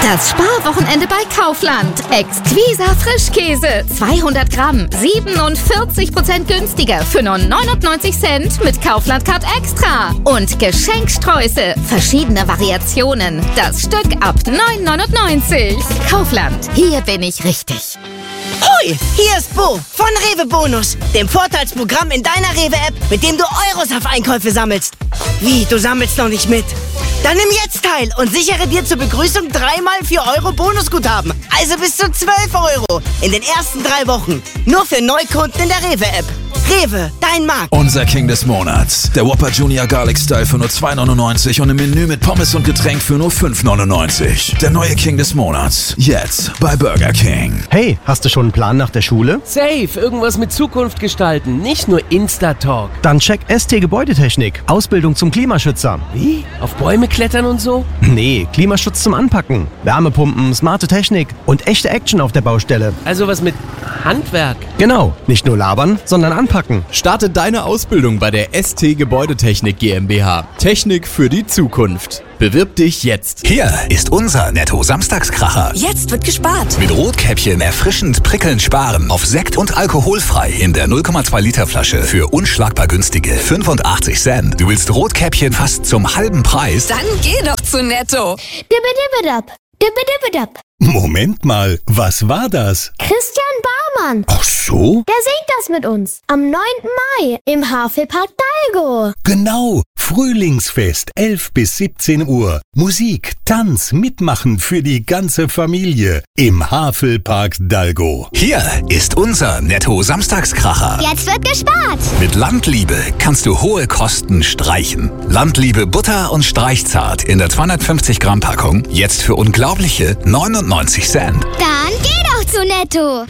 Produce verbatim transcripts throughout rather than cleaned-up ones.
Das Sparwochenende bei Kaufland. Exquisa Frischkäse. zweihundert Gramm. siebenundvierzig Prozent günstiger für nur neunundneunzig Cent mit Kaufland Card Extra. Und Geschenksträuße. Verschiedene Variationen. Das Stück ab neun neunundneunzig. Kaufland. Hier bin ich richtig. Hoi, hier ist Bo von Rewe Bonus, dem Vorteilsprogramm in deiner Rewe-App, mit dem du Euros auf Einkäufe sammelst. Wie, du sammelst noch nicht mit? Dann nimm jetzt teil und sichere dir zur Begrüßung dreimal vier Euro Bonusguthaben. Also bis zu zwölf Euro in den ersten drei Wochen. Nur für Neukunden in der Rewe-App. Rewe, dein Markt. Unser King des Monats. Der Whopper Junior Garlic Style für nur zwei neunundneunzig und im Menü mit Pommes und Getränk für nur fünf neunundneunzig. Der neue King des Monats. Jetzt bei Burger King. Hey, hast du schon einen Plan nach der Schule? Safe, irgendwas mit Zukunft gestalten, nicht nur Insta-Talk. Dann check S T Gebäudetechnik. Ausbildung zum Klimaschützer. Wie? Auf Bäume klettern und so? Nee, Klimaschutz zum Anpacken. Wärmepumpen, smarte Technik und echte Action auf der Baustelle. Also was mit Handwerk. Genau, nicht nur labern, sondern anpacken. Starte deine Ausbildung bei der S T Gebäudetechnik GmbH. Technik für die Zukunft. Bewirb dich jetzt. Hier ist unser Netto-Samstagskracher. Jetzt wird gespart. Mit Rotkäppchen erfrischend prickelnd sparen auf Sekt und alkoholfrei in der null Komma zwei Liter Flasche für unschlagbar günstige fünfundachtzig Cent. Du willst Rotkäppchen fast zum halben Preis? Dann geh doch zu Netto. Dibbidibidab. Dibbidibidab. Moment mal, was war das? Christian Barmann. Ach so? Der singt das mit uns. Am neunten Mai im Havelpark Dalgo. Genau. Frühlingsfest, elf bis siebzehn Uhr. Musik, Tanz, Mitmachen für die ganze Familie im Havelpark Dalgo. Hier ist unser Netto-Samstagskracher. Jetzt wird gespart. Mit Landliebe kannst du hohe Kosten streichen. Landliebe Butter und Streichzart in der zweihundertfünfzig Gramm Packung. Jetzt für unglaubliche neunundneunzig Cent. Dann geh doch zu Netto.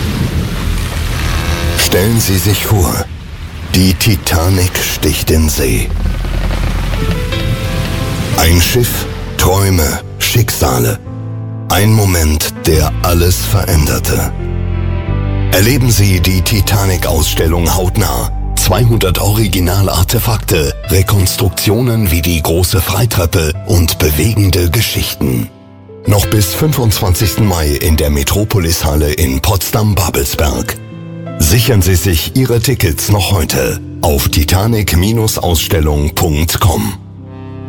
Stellen Sie sich vor, die Titanic sticht in See. Ein Schiff, Träume, Schicksale. Ein Moment, der alles veränderte. Erleben Sie die Titanic-Ausstellung hautnah. zweihundert Original-Artefakte, Rekonstruktionen wie die große Freitreppe und bewegende Geschichten. Noch bis fünfundzwanzigsten Mai in der Metropolis-Halle in Potsdam-Babelsberg. Sichern Sie sich Ihre Tickets noch heute auf titanic Ausstellung punkt com.